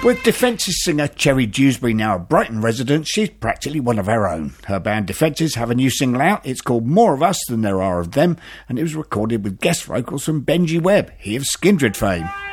With Defences singer Cherry Dewsbury now a Brighton resident, she's practically one of our own. Her band Defences have a new single out. It's called More of Us Than There Are of Them, and it was recorded with guest vocals from Benji Webb, he of Skindred fame.